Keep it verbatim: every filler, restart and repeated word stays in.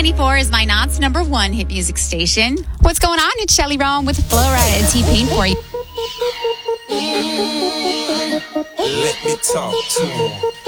ninety-four is my Knott's number one hit music station. What's going on? It's Shelly Rowan with Flo Rida and T-Pain for you. Let me talk to him.